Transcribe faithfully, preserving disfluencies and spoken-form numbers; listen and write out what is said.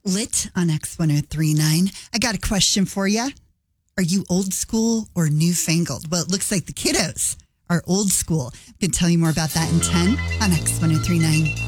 Lit on X ten thirty-nine. I got a question for you. Are you old school or newfangled? Well, it looks like the kiddos are old school. I'm going to tell you more about that in ten on X ten thirty-nine.